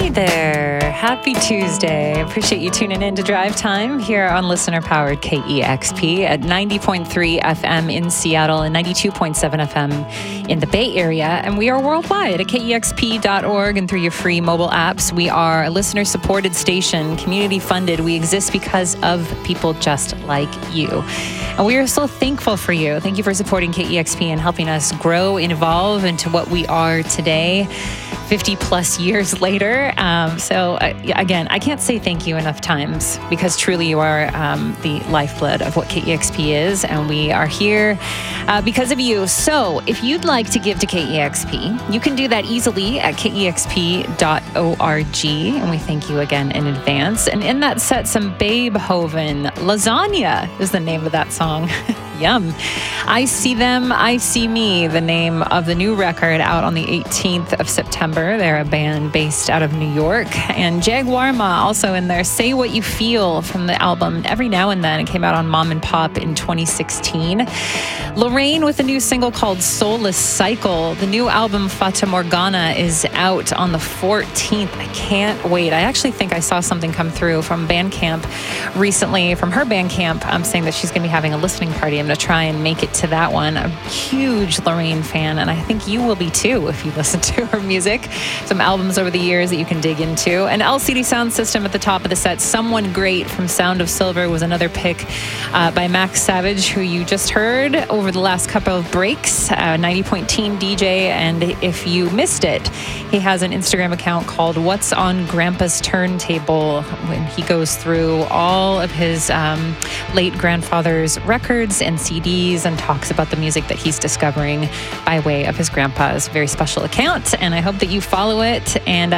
Hi there. Happy Tuesday. Appreciate you tuning in to Drive Time here on listener-powered KEXP at 90.3 FM in Seattle and 92.7 FM in the Bay Area. And we are worldwide at KEXP.org and through your free mobile apps. We are a listener-supported station, community-funded. We exist because of people just like you. And we are so thankful for you. Thank you for supporting KEXP and helping us grow and evolve into what we are today, 50 plus years later. Again, I can't say thank you enough times because truly you are the lifeblood of what KEXP is. And we are here because of you. So if you'd like to give to KEXP, you can do that easily at KEXP.org. And we thank you again in advance. And in that set, some Babehoven. Lasagna is the name of that song. Yum. I See Them, I See Me, the name of the new record out on the 18th of September. They're a band based out of New York. And Jaguarma also in there. Say What You Feel from the album Every Now and Then. It came out on Mom and Pop in 2016. Lorraine with a new single called Soulless Cycle. The new album Fata Morgana is out on the 14th. I can't wait. I actually think I saw something come through from Bandcamp recently, from her Bandcamp, saying that she's going to be having a listening party. I'm going to try and make it to that one. I'm a huge Lorraine fan, and I think you will be too if you listen to her music. Some albums over the years that you can dig into. An LCD Sound System at the top of the set. Someone Great from Sound of Silver was another pick by Max Savage, who you just heard over the last couple of breaks. 90.teen DJ, and if you missed it, he has an Instagram account called What's on Grandpa's Turntable, when he goes through all of his late grandfather's records and CDs and talks about the music that he's discovering by way of his grandpa's very special account. And I hope that you follow it. And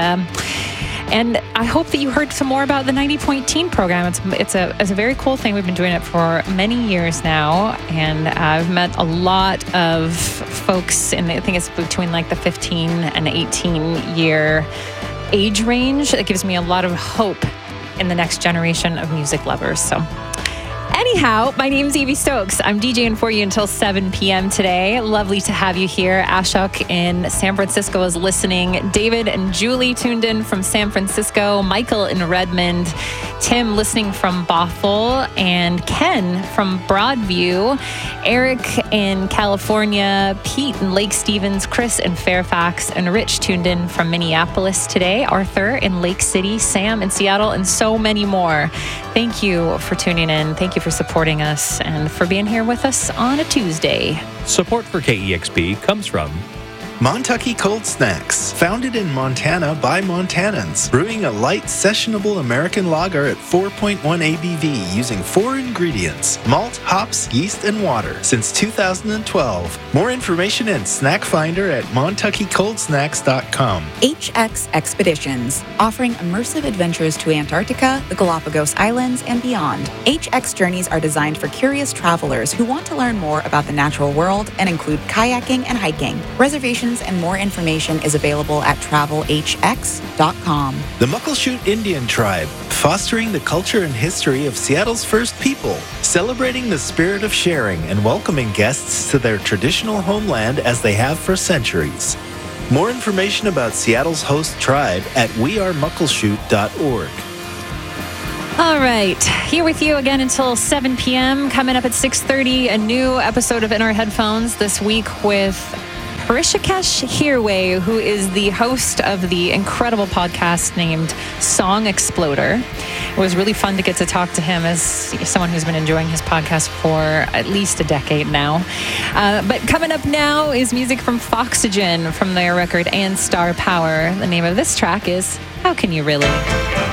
I hope that you heard some more about the 90.teen program. It's a very cool thing. We've been doing it for many years now. And I've met a lot of folks, and I think it's between like the 15 and 18 year age range. It gives me a lot of hope in the next generation of music lovers. So anyhow, my name's Evie Stokes. I'm DJing for you until 7 p.m. today. Lovely to have you here. Ashok in San Francisco is listening. David and Julie tuned in from San Francisco. Michael in Redmond. Tim listening from Bothell. And Ken from Broadview. Eric in California. Pete in Lake Stevens. Chris in Fairfax. And Rich tuned in from Minneapolis today. Arthur in Lake City. Sam in Seattle. And so many more. Thank you for tuning in. Thank you for supporting us and for being here with us on a Tuesday. Support for KEXP comes from Montucky Cold Snacks, founded in Montana by Montanans, brewing a light, sessionable American lager at 4.1 ABV using 4 ingredients: malt, hops, yeast, and water since 2012. More information and snack finder at montuckycoldsnacks.com. HX Expeditions, offering immersive adventures to Antarctica, the Galapagos Islands, and beyond. HX journeys are designed for curious travelers who want to learn more about the natural world and include kayaking and hiking. Reservations and more information is available at travelhx.com. The Muckleshoot Indian Tribe, fostering the culture and history of Seattle's first people, celebrating the spirit of sharing and welcoming guests to their traditional homeland as they have for centuries. More information about Seattle's host tribe at wearemuckleshoot.org. All right, here with you again until 7 p.m. Coming up at 6:30, a new episode of In Our Headphones this week with Hrishikesh Hirway, who is the host of the incredible podcast named Song Exploder. It was really fun to get to talk to him as someone who's been enjoying his podcast for at least a decade now. But coming up now is music from Foxygen from their record And Star Power. The name of this track is How Can You Really?